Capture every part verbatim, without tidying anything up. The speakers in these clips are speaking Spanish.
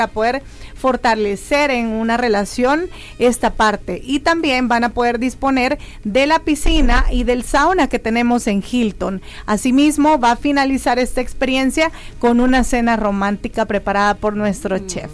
para poder fortalecer en una relación esta parte. Y también van a poder disponer de la piscina y del sauna que tenemos en Hilton. Asimismo, va a finalizar esta experiencia con una cena romántica preparada por nuestro mm. chef.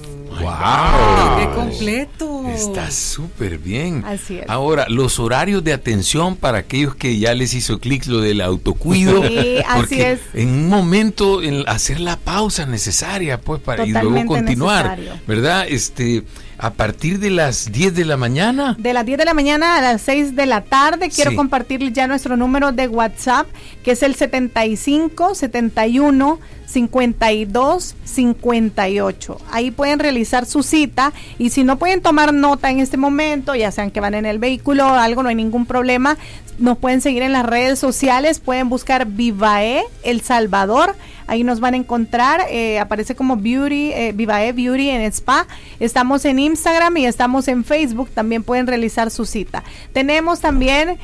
¡Wow! ¡Qué completo! Está súper bien. Así es. Ahora, los horarios de atención para aquellos que ya les hizo clic lo del autocuido. Sí, así es. En un momento, en hacer la pausa necesaria, pues, para y luego continuar, necesario. ¿verdad? Este, a partir de las diez de la mañana. De las diez de la mañana a las seis de la tarde, quiero sí. compartir ya nuestro número de WhatsApp, que es el setenta y cinco, setenta y uno, cincuenta y dos, cincuenta y ocho. Ahí pueden realizar su cita, y si no pueden tomar nota en este momento, ya sean que van en el vehículo o algo, no hay ningún problema. Nos pueden seguir en las redes sociales, pueden buscar Vivae El Salvador, ahí nos van a encontrar, eh, aparece como Beauty, eh, Vivae Beauty en Spa. Estamos en Instagram y estamos en Facebook, también pueden realizar su cita. Tenemos también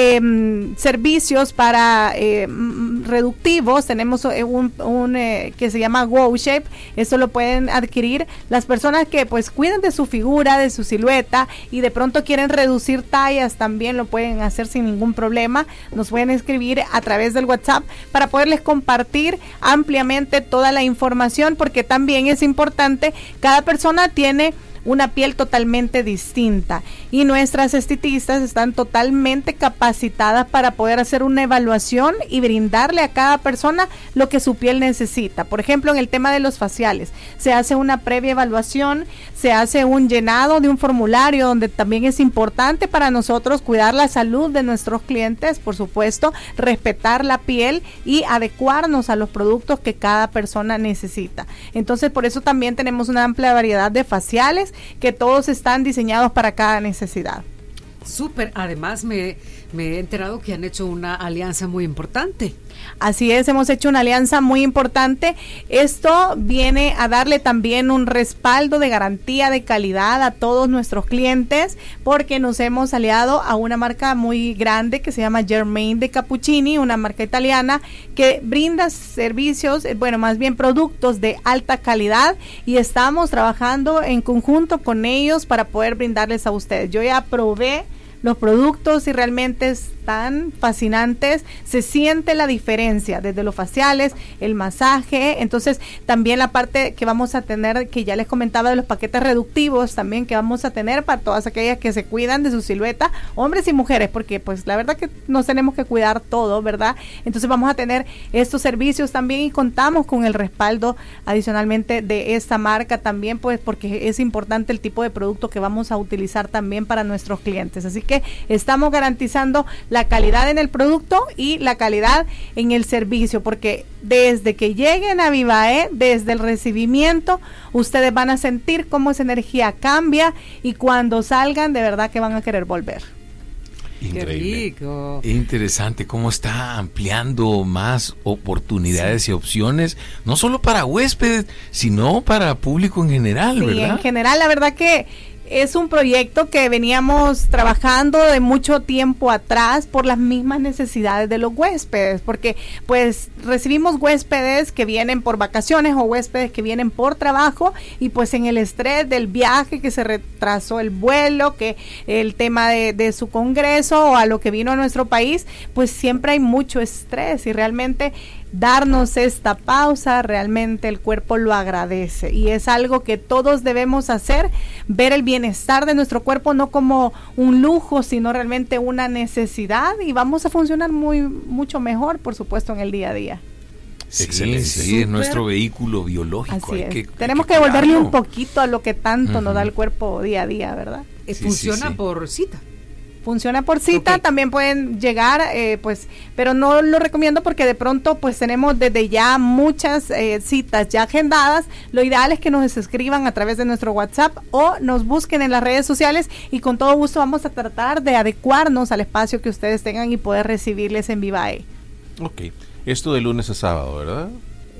eh, servicios para eh, reductivos, tenemos un, un eh, que se llama Wow Shape, eso lo pueden adquirir las personas que pues cuidan de su figura, de su silueta, y de pronto quieren reducir tallas, también lo pueden hacer sin ningún problema. Nos pueden escribir a través del WhatsApp para poderles compartir ampliamente toda la información, porque también es importante, cada persona tiene una piel totalmente distinta y nuestras estilistas están totalmente capacitadas para poder hacer una evaluación y brindarle a cada persona lo que su piel necesita. Por ejemplo, en el tema de los faciales, se hace una previa evaluación, se hace un llenado de un formulario donde también es importante para nosotros cuidar la salud de nuestros clientes, por supuesto, respetar la piel y adecuarnos a los productos que cada persona necesita. Entonces, por eso también tenemos una amplia variedad de faciales que todos están diseñados para cada necesidad. Súper, además me, me he enterado que han hecho una alianza muy importante. Así es, hemos hecho una alianza muy importante. Esto viene a darle también un respaldo de garantía de calidad a todos nuestros clientes, porque nos hemos aliado a una marca muy grande que se llama Germain de Cappuccini, una marca italiana que brinda servicios, bueno, más bien productos de alta calidad, y estamos trabajando en conjunto con ellos para poder brindarles a ustedes. Yo ya probé los productos y realmente están fascinantes, se siente la diferencia desde los faciales, el masaje, entonces también la parte que vamos a tener, que ya les comentaba, de los paquetes reductivos también que vamos a tener para todas aquellas que se cuidan de su silueta, hombres y mujeres, porque pues la verdad que nos tenemos que cuidar todo, ¿verdad? Entonces vamos a tener estos servicios también y contamos con el respaldo adicionalmente de esta marca también, pues porque es importante el tipo de producto que vamos a utilizar también para nuestros clientes, así que que estamos garantizando la calidad en el producto y la calidad en el servicio, porque desde que lleguen a Vivae, desde el recibimiento, ustedes van a sentir cómo esa energía cambia, y cuando salgan de verdad que van a querer volver. Increíble. Qué rico. Interesante cómo está ampliando más oportunidades sí. y opciones, no solo para huéspedes, sino para público en general, sí, ¿verdad? En general, la verdad que es un proyecto que veníamos trabajando de mucho tiempo atrás por las mismas necesidades de los huéspedes, porque pues recibimos huéspedes que vienen por vacaciones o huéspedes que vienen por trabajo, y pues en el estrés del viaje, que se retrasó el vuelo, que el tema de, de su congreso o a lo que vino a nuestro país, pues siempre hay mucho estrés, y realmente darnos esta pausa, realmente el cuerpo lo agradece, y es algo que todos debemos hacer, ver el bienestar de nuestro cuerpo no como un lujo, sino realmente una necesidad, y vamos a funcionar muy mucho mejor, por supuesto, en el día a día. Sí, excelente, sí, es nuestro vehículo biológico. Así hay es. que, Tenemos hay que que devolverle cuidarlo. un poquito a lo que tanto uh-huh. nos da el cuerpo día a día, ¿verdad? Eh, Sí, funciona sí, sí. por cita. Funciona por cita, Okay. también pueden llegar, eh, pues, pero no lo recomiendo porque de pronto, pues, tenemos desde ya muchas eh, citas ya agendadas. Lo ideal es que nos escriban a través de nuestro WhatsApp o nos busquen en las redes sociales, y con todo gusto vamos a tratar de adecuarnos al espacio que ustedes tengan y poder recibirles en Vivae. Ok, esto de lunes a sábado, ¿verdad?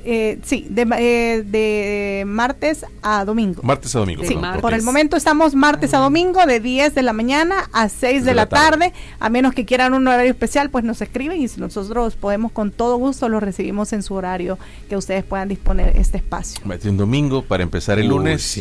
Eh, sí, de, eh, de martes a domingo. Martes a domingo. Sí, perdón, por ok. el momento estamos martes a domingo de diez de la mañana a seis de, de la, la tarde. tarde, a menos que quieran un horario especial, pues nos escriben y si nosotros podemos con todo gusto los recibimos en su horario que ustedes puedan disponer este espacio. Un domingo para empezar el Uy, lunes. sí.